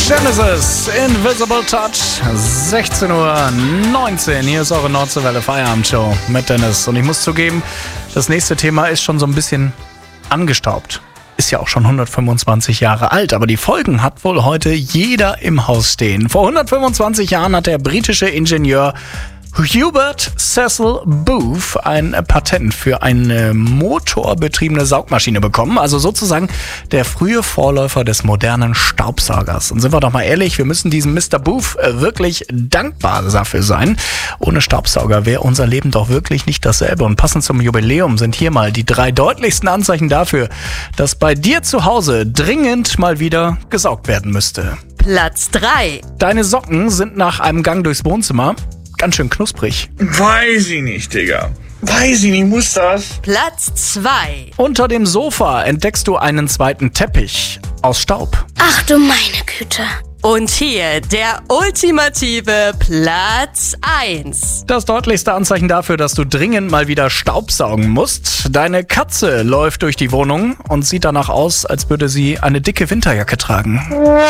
Genesis, Invisible Touch, 16:19 Uhr. Hier ist eure Nordseewelle Feierabendshow mit Dennis. Und ich muss zugeben, das nächste Thema ist schon so ein bisschen angestaubt. Ist ja auch schon 125 Jahre alt, aber die Folgen hat wohl heute jeder im Haus stehen. Vor 125 Jahren hat der britische Ingenieur Hubert Cecil Booth ein Patent für eine motorbetriebene Saugmaschine bekommen. Also sozusagen der frühe Vorläufer des modernen Staubsaugers. Und sind wir doch mal ehrlich, wir müssen diesem Mr. Booth wirklich dankbar dafür sein. Ohne Staubsauger wäre unser Leben doch wirklich nicht dasselbe. Und passend zum Jubiläum sind hier mal die 3 deutlichsten Anzeichen dafür, dass bei dir zu Hause dringend mal wieder gesaugt werden müsste. Platz 3. Deine Socken sind nach einem Gang durchs Wohnzimmer ganz schön knusprig. Weiß ich nicht, Digga. Weiß ich nicht, muss das? Platz 2. Unter dem Sofa entdeckst du einen zweiten Teppich aus Staub. Ach du meine Güte. Und hier der ultimative Platz 1. Das deutlichste Anzeichen dafür, dass du dringend mal wieder Staubsaugen musst. Deine Katze läuft durch die Wohnung und sieht danach aus, als würde sie eine dicke Winterjacke tragen.